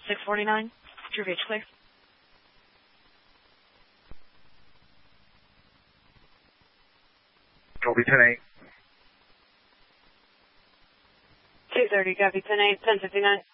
649. True Beach, clear. Copy 10-8. 230, copy 10-8, 1059.